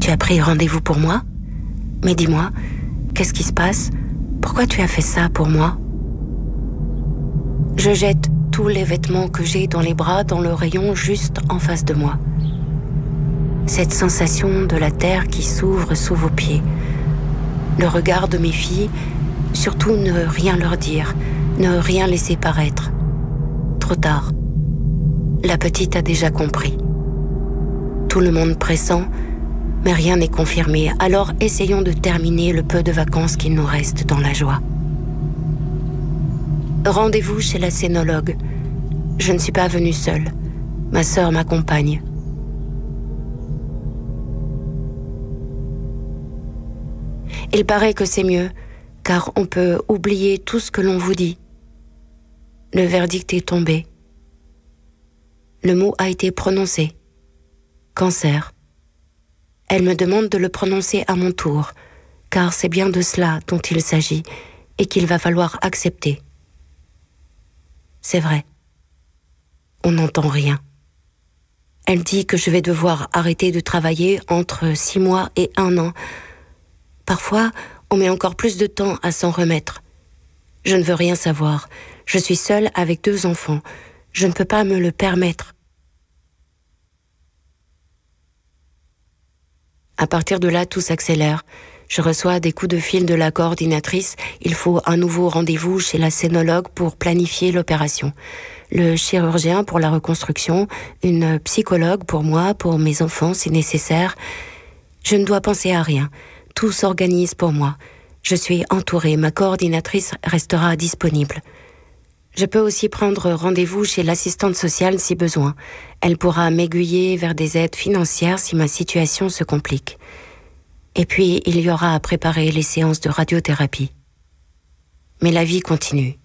Tu as pris rendez-vous pour moi ? Mais dis-moi, qu'est-ce qui se passe ? Pourquoi tu as fait ça pour moi ? Je jette tous les vêtements que j'ai dans les bras dans le rayon juste en face de moi. Cette sensation de la terre qui s'ouvre sous vos pieds. Le regard de mes filles, surtout ne rien leur dire, ne rien laisser paraître. Trop tard. La petite a déjà compris. Tout le monde pressent, mais rien n'est confirmé. Alors essayons de terminer le peu de vacances qu'il nous reste dans la joie. Rendez-vous chez la scénologue. Je ne suis pas venue seule. Ma sœur m'accompagne. Il paraît que c'est mieux, car on peut oublier tout ce que l'on vous dit. Le verdict est tombé. Le mot a été prononcé. Cancer. Elle me demande de le prononcer à mon tour, car c'est bien de cela dont il s'agit et qu'il va falloir accepter. C'est vrai. On n'entend rien. Elle dit que je vais devoir arrêter de travailler entre 6 mois et 1 an. Parfois, on met encore plus de temps à s'en remettre. Je ne veux rien savoir. Je suis seule avec 2 enfants. Je ne peux pas me le permettre. À partir de là, tout s'accélère. Je reçois des coups de fil de la coordinatrice. Il faut un nouveau rendez-vous chez la scénologue pour planifier l'opération. Le chirurgien pour la reconstruction, une psychologue pour moi, pour mes enfants si nécessaire. Je ne dois penser à rien. Tout s'organise pour moi. Je suis entourée. Ma coordinatrice restera disponible. Je peux aussi prendre rendez-vous chez l'assistante sociale si besoin. Elle pourra m'aiguiller vers des aides financières si ma situation se complique. Et puis, il y aura à préparer les séances de radiothérapie. Mais la vie continue.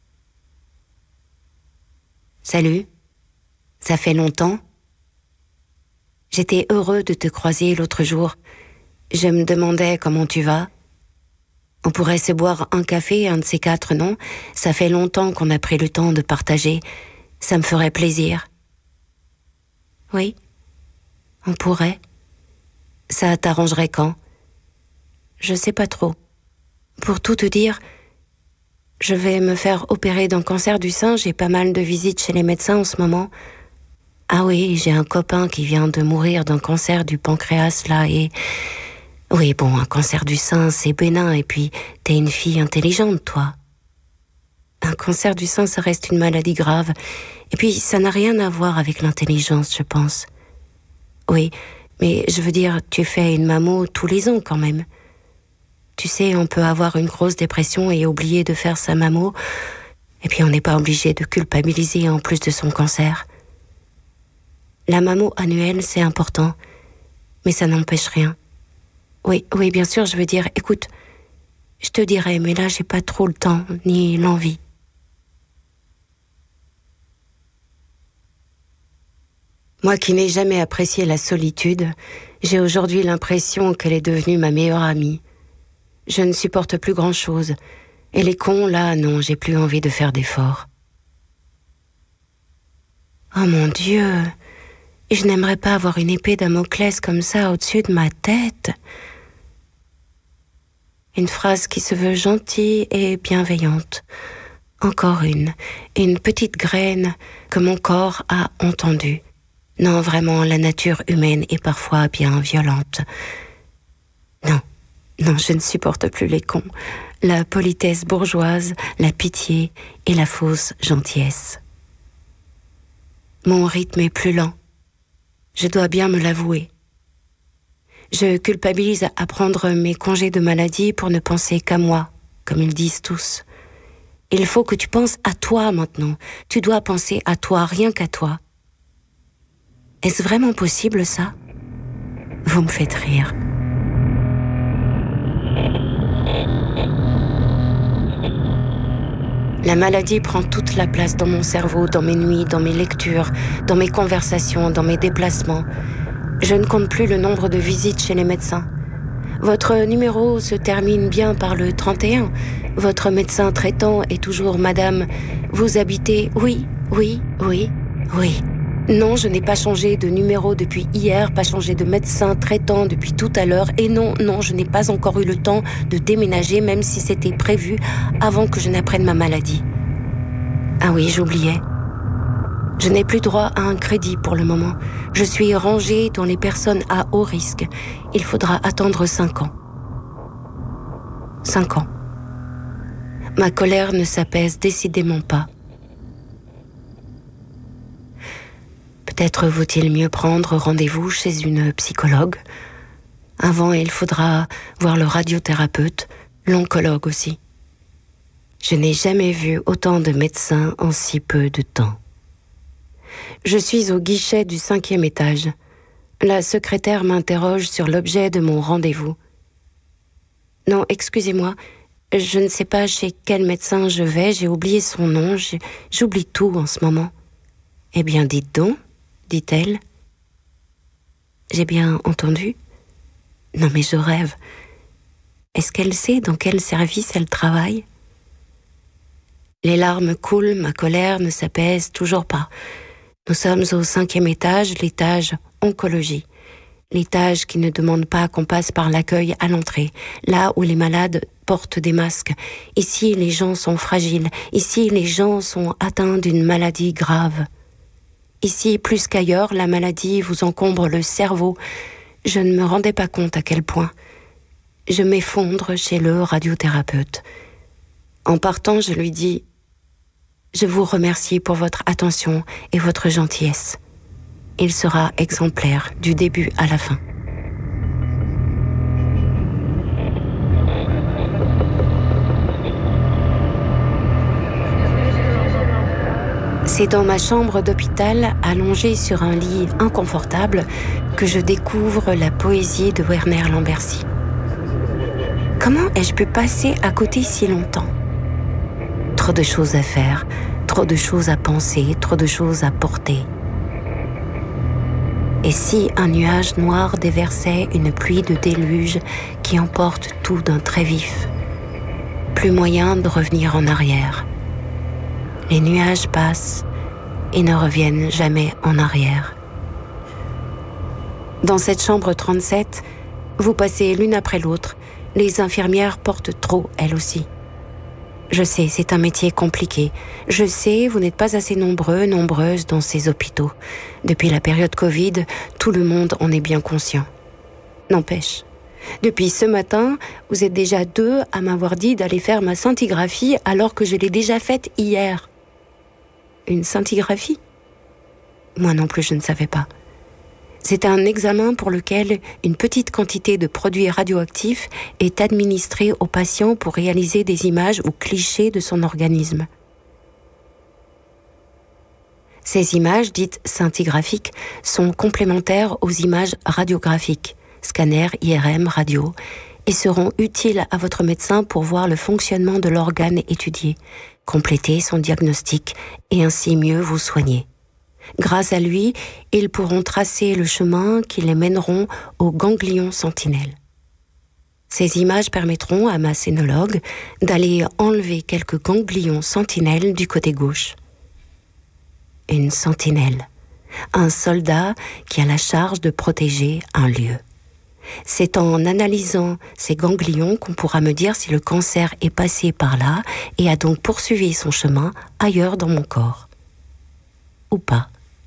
Salut, ça fait longtemps. J'étais heureux de te croiser l'autre jour. Je me demandais comment tu vas. On pourrait se boire un café, un de ces 4, non ? Ça fait longtemps qu'on a pris le temps de partager. Ça me ferait plaisir. Oui, on pourrait. Ça t'arrangerait quand ? Je sais pas trop. Pour tout te dire, je vais me faire opérer d'un cancer du sein. J'ai pas mal de visites chez les médecins en ce moment. Ah oui, j'ai un copain qui vient de mourir d'un cancer du pancréas, là, et... Oui, bon, un cancer du sein, c'est bénin, et puis t'es une fille intelligente, toi. Un cancer du sein, ça reste une maladie grave. Et puis, ça n'a rien à voir avec l'intelligence, je pense. Oui, mais je veux dire, tu fais une mammo tous les ans, quand même. Tu sais, on peut avoir une grosse dépression et oublier de faire sa mammo, et puis on n'est pas obligé de culpabiliser en plus de son cancer. La mammo annuelle, c'est important, mais ça n'empêche rien. Oui, bien sûr, je veux dire, écoute, je te dirai, mais là, j'ai pas trop le temps, ni l'envie. Moi qui n'ai jamais apprécié la solitude, j'ai aujourd'hui l'impression qu'elle est devenue ma meilleure amie. Je ne supporte plus grand-chose. Et les cons, là, non, j'ai plus envie de faire d'efforts. Oh mon Dieu, je n'aimerais pas avoir une épée Damoclès comme ça au-dessus de ma tête. Une phrase qui se veut gentille et bienveillante. Encore une petite graine que mon corps a entendue. Non, vraiment, la nature humaine est parfois bien violente. Non, je ne supporte plus les cons. La politesse bourgeoise, la pitié et la fausse gentillesse. Mon rythme est plus lent. Je dois bien me l'avouer. Je culpabilise à prendre mes congés de maladie pour ne penser qu'à moi, comme ils disent tous. Il faut que tu penses à toi maintenant. Tu dois penser à toi, rien qu'à toi. Est-ce vraiment possible, ça ? Vous me faites rire. La maladie prend toute la place dans mon cerveau, dans mes nuits, dans mes lectures, dans mes conversations, dans mes déplacements. Je ne compte plus le nombre de visites chez les médecins. Votre numéro se termine bien par le 31. Votre médecin traitant est toujours Madame. Vous habitez... Oui. Non, je n'ai pas changé de numéro depuis hier, pas changé de médecin traitant depuis tout à l'heure. Et non, je n'ai pas encore eu le temps de déménager, même si c'était prévu avant que je n'apprenne ma maladie. Ah oui, j'oubliais. Je n'ai plus droit à un crédit pour le moment. Je suis rangée dans les personnes à haut risque. Il faudra attendre 5 ans. 5 ans. Ma colère ne s'apaise décidément pas. Peut-être vaut-il mieux prendre rendez-vous chez une psychologue. Avant, il faudra voir le radiothérapeute, l'oncologue aussi. Je n'ai jamais vu autant de médecins en si peu de temps. Je suis au guichet du 5e étage. La secrétaire m'interroge sur l'objet de mon rendez-vous. Non, excusez-moi, je ne sais pas chez quel médecin je vais, j'ai oublié son nom, j'oublie tout en ce moment. Eh bien, dites donc, dit-elle. J'ai bien entendu? Non mais je rêve. Est-ce qu'elle sait dans quel service elle travaille? Les larmes coulent, ma colère ne s'apaise toujours pas. Nous sommes au 5e étage, l'étage oncologie. L'étage qui ne demande pas qu'on passe par l'accueil à l'entrée, là où les malades portent des masques. Ici, les gens sont fragiles. Ici, les gens sont atteints d'une maladie grave. Ici, plus qu'ailleurs, la maladie vous encombre le cerveau. Je ne me rendais pas compte à quel point. Je m'effondre chez le radiothérapeute. En partant, je lui dis « Je vous remercie pour votre attention et votre gentillesse. Il sera exemplaire du début à la fin. » C'est dans ma chambre d'hôpital, allongée sur un lit inconfortable, que je découvre la poésie de Werner Lambercy. Comment ai-je pu passer à côté si longtemps? Trop de choses à faire, trop de choses à penser, trop de choses à porter. Et si un nuage noir déversait une pluie de déluge qui emporte tout d'un trait vif? Plus moyen de revenir en arrière. Les nuages passent et ne reviennent jamais en arrière. Dans cette chambre 37, vous passez l'une après l'autre. Les infirmières portent trop, elles aussi. Je sais, c'est un métier compliqué. Je sais, vous n'êtes pas assez nombreux, nombreuses dans ces hôpitaux. Depuis la période Covid, tout le monde en est bien conscient. N'empêche, depuis ce matin, vous êtes déjà 2 à m'avoir dit d'aller faire ma scintigraphie alors que je l'ai déjà faite hier. Une scintigraphie? Moi non plus, je ne savais pas. C'est un examen pour lequel une petite quantité de produits radioactifs est administrée au patient pour réaliser des images ou clichés de son organisme. Ces images, dites scintigraphiques, sont complémentaires aux images radiographiques, scanner, IRM, radio, et seront utiles à votre médecin pour voir le fonctionnement de l'organe étudié, compléter son diagnostic et ainsi mieux vous soigner. Grâce à lui, ils pourront tracer le chemin qui les mèneront aux ganglions sentinelles. Ces images permettront à ma scénologue d'aller enlever quelques ganglions sentinelles du côté gauche. Une sentinelle, un soldat qui a la charge de protéger un lieu. C'est en analysant ces ganglions qu'on pourra me dire si le cancer est passé par là et a donc poursuivi son chemin ailleurs dans mon corps. Ou pas.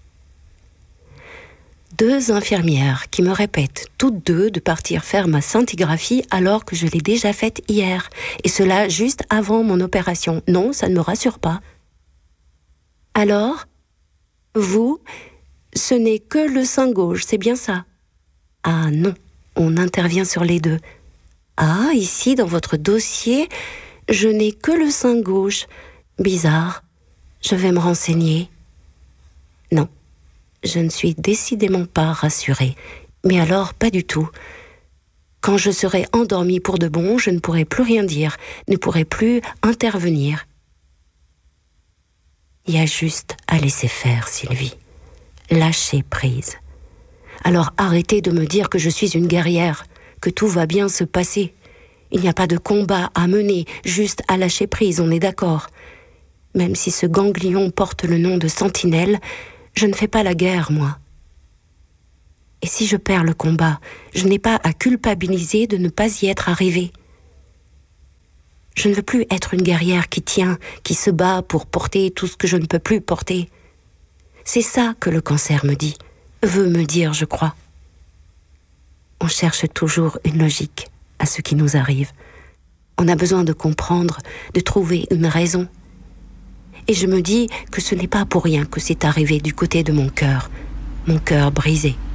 2 infirmières qui me répètent toutes 2 de partir faire ma scintigraphie alors que je l'ai déjà faite hier, et cela juste avant mon opération. Non, ça ne me rassure pas. Alors, vous, ce n'est que le sein gauche, c'est bien ça? Ah non, on intervient sur les 2. Ah, ici, dans votre dossier, je n'ai que le sein gauche. Bizarre, je vais me renseigner. Non, je ne suis décidément pas rassurée. Mais alors, pas du tout. Quand je serai endormie pour de bon, je ne pourrai plus rien dire, ne pourrai plus intervenir. Il y a juste à laisser faire, Sylvie. Lâcher prise. Alors arrêtez de me dire que je suis une guerrière, que tout va bien se passer. Il n'y a pas de combat à mener, juste à lâcher prise, on est d'accord. Même si ce ganglion porte le nom de sentinelle, Je ne fais pas la guerre, moi. Et si je perds le combat, je n'ai pas à culpabiliser de ne pas y être arrivée. Je ne veux plus être une guerrière qui tient, qui se bat pour porter tout ce que je ne peux plus porter. C'est ça que le cancer me dit, veut me dire, je crois. On cherche toujours une logique à ce qui nous arrive. On a besoin de comprendre, de trouver une raison. Et je me dis que ce n'est pas pour rien que c'est arrivé du côté de mon cœur brisé.